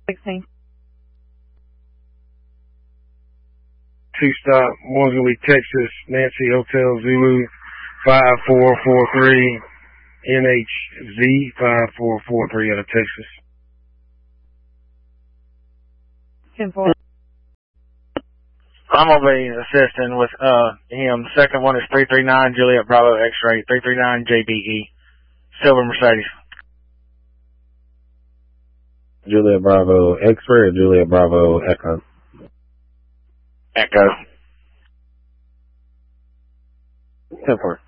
16. Two-stop, Morganly, Texas, Nancy Hotel Zulu, 5443, NHZ 5443 out of Texas. 10-4. I'm going to be assisting with him. Second one is 339 Juliet Bravo X-Ray, 339 JBE, Silver Mercedes. Juliet Bravo X-Ray or Juliet Bravo Echo? Echo. 10-4.